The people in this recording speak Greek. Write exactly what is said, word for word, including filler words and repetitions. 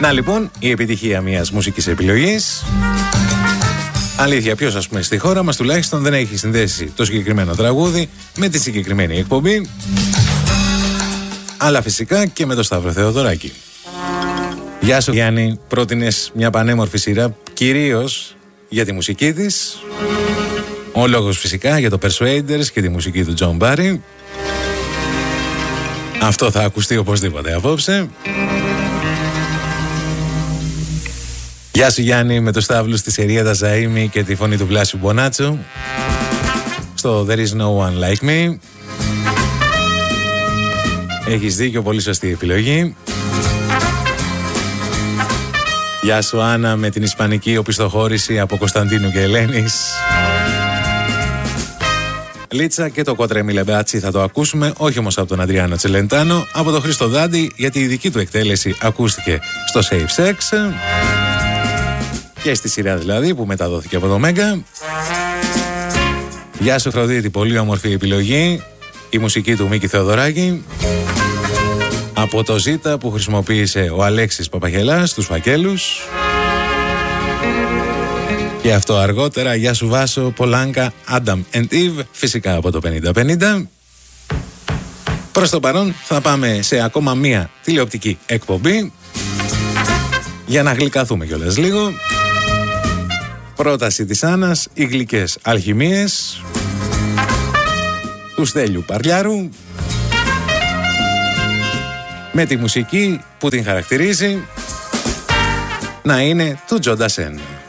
Να λοιπόν, η επιτυχία μιας μουσικής επιλογής. Αλήθεια, ποιος ας πούμε στη χώρα μας τουλάχιστον δεν έχει συνδέσει το συγκεκριμένο τραγούδι με τη συγκεκριμένη εκπομπή, αλλά φυσικά και με το Σταύρο Θεοδωράκη. Γεια σου Γιάννη, πρότεινες μια πανέμορφη σειρά κυρίως για τη μουσική της. Ο λόγος φυσικά για το Persuaders και τη μουσική του John Barry. Αυτό θα ακουστεί οπωσδήποτε απόψε. Γεια σου Γιάννη, με το Σταύλου στη Σερία Ζαΐμι και τη φωνή του Βλάσιου Μπονάτσου στο There is no one like me. Έχεις δίκιο, πολύ σωστή επιλογή. Γεια σου Άννα, με την ισπανική οπισθοχώρηση από Κωνσταντίνου και Ελένης. Λίτσα και το Κότρε Μιλεμπάτσι θα το ακούσουμε, όχι όμως από τον Αντριάνο Τσελεντάνο, από τον Χρήστο Δάντη, γιατί η δική του εκτέλεση ακούστηκε στο Safe Sex και στη σειρά δηλαδή που μεταδόθηκε από το Μέγκα. Γεια σου Φροδίτη, πολύ όμορφη επιλογή, η μουσική του Μίκη Θεοδωράκη από το Ζήτα που χρησιμοποίησε ο Αλέξης Παπαγελάς στους φακέλους. Και αυτό αργότερα. Γεια σου Βάσο, Πολάνκα, Adam and Eve, φυσικά από το πενήντα πενήντα. Προς το παρόν θα πάμε σε ακόμα μία τηλεοπτική εκπομπή για να γλυκαθούμε κιόλας λίγο. Πρόταση της Άννας, οι γλυκές αλχημίες του Στέλιου Παρλιάρου, με τη μουσική που την χαρακτηρίζει να είναι του Τζο Ντασέν.